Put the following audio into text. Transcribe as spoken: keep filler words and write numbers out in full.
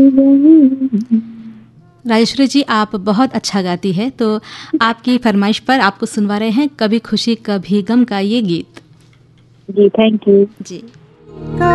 राजेश्वरी जी, आप बहुत अच्छा गाती है, तो आपकी फरमाइश पर आपको सुनवा रहे हैं कभी खुशी कभी गम का ये गीत। जी, थैंक यू। जी।